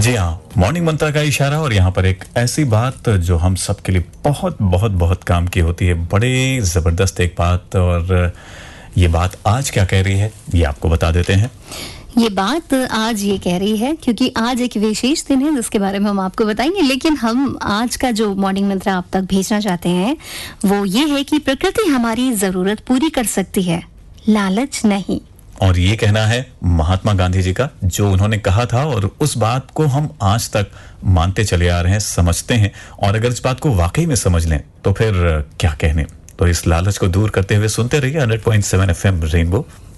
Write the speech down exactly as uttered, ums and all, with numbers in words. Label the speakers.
Speaker 1: जी हाँ, मॉर्निंग मंत्रा का इशारा। और यहाँ पर एक ऐसी बात जो हम सबके लिए बहुत बहुत बहुत काम की होती है, बड़े ज़बरदस्त एक बात। और ये बात आज क्या कह रही है ये आपको बता देते हैं।
Speaker 2: ये बात आज ये कह रही है क्योंकि आज एक विशेष दिन है जिसके बारे में हम आपको बताएंगे। लेकिन हम आज का जो मॉर्निंग मंत्रा आप तक भेजना चाहते हैं वो ये है कि प्रकृति हमारी जरूरत पूरी कर सकती है, लालच नहीं।
Speaker 1: और ये कहना है महात्मा गांधी जी का, जो उन्होंने कहा था, और उस बात को हम आज तक मानते चले आ रहे हैं, समझते हैं। और अगर इस बात को वाकई में समझ लें तो फिर क्या कहने। तो इस लालच को दूर करते हुए सुनते रहिए hundred point seven F M rainbow.